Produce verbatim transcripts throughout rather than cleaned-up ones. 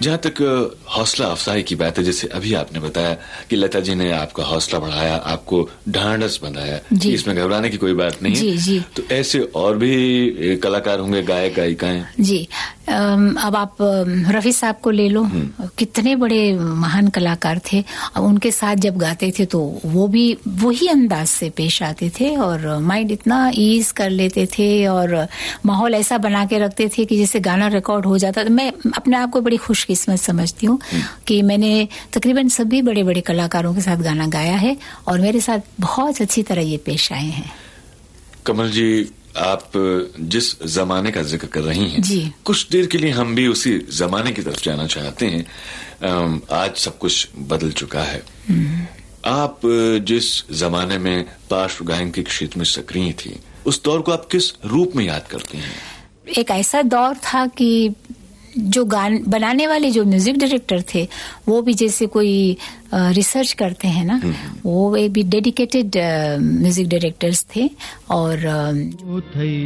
जहाँ तक हौसला अफजाई की बात है, जैसे अभी आपने बताया कि लता जी ने आपका हौसला बढ़ाया, आपको ढांढस बंधाया कि इसमें घबराने की कोई बात नहीं है। जी, जी। तो ऐसे और भी कलाकार होंगे, गायक गायिकाएं। जी, अब आप रफी साहब को ले लो, कितने बड़े महान कलाकार थे। अब उनके साथ जब गाते थे तो वो भी वही अंदाज से पेश आते थे और माइंड इतना ईज कर लेते थे और माहौल ऐसा बना के रखते थे कि जैसे गाना रिकॉर्ड हो जाता। तो मैं अपने आप को बड़ी खुशकिस्मत समझती हूँ कि मैंने तकरीबन सभी बड़े बड़े कलाकारों के साथ गाना गाया है और मेरे साथ बहुत अच्छी तरह ये पेश आए हैं। कमल जी, आप जिस जमाने का जिक्र कर रही हैं, जी, कुछ देर के लिए हम भी उसी जमाने की तरफ जाना चाहते हैं। आज सब कुछ बदल चुका है। आप जिस जमाने में पार्श्व गायन के क्षेत्र में सक्रिय थी, उस दौर को आप किस रूप में याद करती हैं? एक ऐसा दौर था कि जो गान बनाने वाले जो म्यूजिक डायरेक्टर थे वो भी जैसे कोई रिसर्च करते हैं ना, वो एक भी डेडिकेटेड म्यूजिक डायरेक्टर्स थे। और वो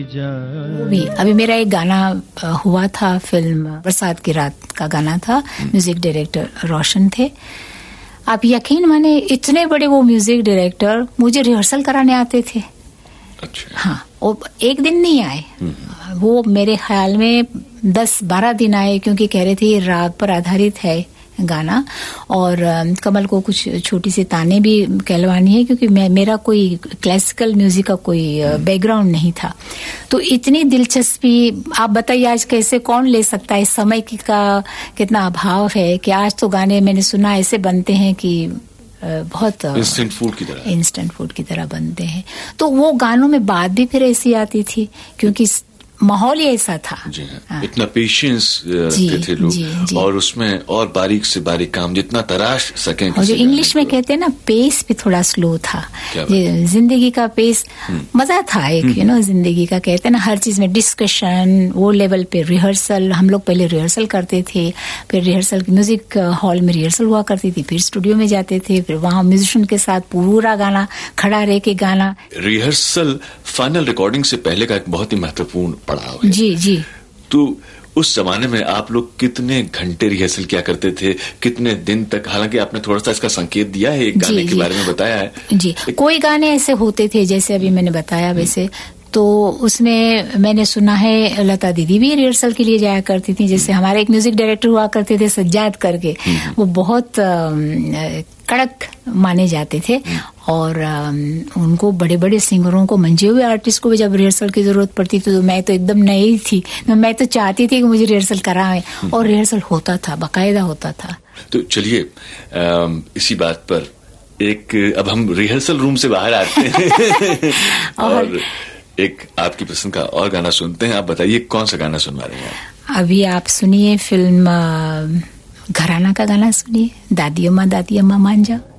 भी अभी मेरा एक गाना हुआ था, फिल्म बरसात की रात का गाना था, म्यूजिक डायरेक्टर रोशन थे। आप यकीन माने इतने बड़े वो म्यूजिक डायरेक्टर मुझे रिहर्सल कराने आते थे। अच्छा। हाँ, वो एक दिन नहीं आए, वो मेरे ख्याल में दस बारह दिन आए, क्योंकि कह रहे थे राग पर आधारित है गाना और कमल को कुछ छोटी सी ताने भी कहलवानी है, क्योंकि मैं मेरा कोई क्लासिकल म्यूजिक का कोई बैकग्राउंड नहीं था। तो इतनी दिलचस्पी आप बताइए आज कैसे कौन ले सकता है। इस समय की का कितना अभाव है कि आज तो गाने मैंने सुना ऐसे बनते हैं कि बहुत इंस्टेंट फूड की तरह इंस्टेंट फूड की तरह बनते हैं। तो वो गानों में बात भी फिर ऐसी आती थी क्योंकि माहौल ही ऐसा था। जी हाँ। इतना पेशेंस रखते थे लोग, जी, जी। और उसमें और बारीक से बारीक काम जितना तराश सकें। और जो इंग्लिश में कहते हैं ना, पेस भी थोड़ा स्लो था। जिंदगी का पेस मजा था एक, यू नो, जिंदगी का कहते हैं ना, हर चीज में डिस्कशन, वो लेवल पे रिहर्सल। हम लोग पहले रिहर्सल करते थे, फिर रिहर्सल म्यूजिक हॉल में रिहर्सल हुआ करती थी, फिर स्टूडियो में जाते थे, फिर वहाँ म्यूजिशियन के साथ पूरा गाना खड़ा रह के गाना। रिहर्सल फाइनल रिकॉर्डिंग से पहले का एक बहुत ही महत्वपूर्ण पड़ाव है। जी जी। तो उस जमाने में आप लोग कितने घंटे रिहर्सल किया करते थे, कितने दिन तक? हालांकि आपने थोड़ा सा इसका संकेत दिया है, एक गाने के बारे में बताया है। जी, कोई गाने ऐसे होते थे जैसे अभी मैंने बताया वैसे, तो उसमें मैंने सुना है लता दीदी भी रिहर्सल के लिए जाया करती थी। जैसे हमारे एक म्यूजिक डायरेक्टर हुआ करते थे सज्जाद करके, वो बहुत कड़क माने जाते थे और उनको बड़े बड़े सिंगरों को, मंजे हुए आर्टिस्ट को भी जब रिहर्सल की जरूरत पड़ती थी तो मैं तो एकदम नई थी, मैं तो चाहती थी कि मुझे रिहर्सल कराएं, और रिहर्सल होता था, बाकायदा होता था। तो चलिए इसी बात पर एक अब हम रिहर्सल रूम से बाहर आते हैं और, और एक आपकी पसंद का और गाना सुनते हैं। आप बताइए कौन सा गाना सुनवा रहे हैं? अभी आप सुनिए फिल्म घराना का गाना सुनिए, दादी अम्मा दादी अम्मा मान जा।